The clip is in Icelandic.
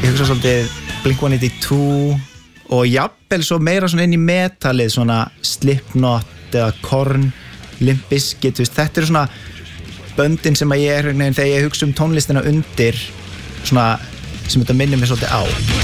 ég hugsa svolítið Blink-182 og jafnvel svo meira svona inn í metalið, svona Slipknot eða Korn, Limp Bizkit, þetta eru svona böndin sem að ég þegar ég hugsa tónlistina undir svona sem þetta minnir mig svolítið á.